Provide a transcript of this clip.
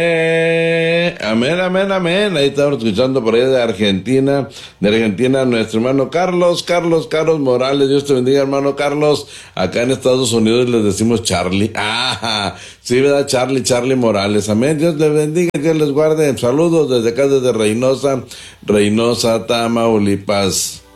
Amén, amén, amén. Ahí estamos escuchando por allá de Argentina, nuestro hermano Carlos Morales. Dios te bendiga, hermano Carlos. Acá en Estados Unidos les decimos Charlie. Ah, sí, ¿verdad? Charlie Morales. Amén. Dios les bendiga, Dios les guarde. Saludos desde acá, desde Reynosa, Tamaulipas.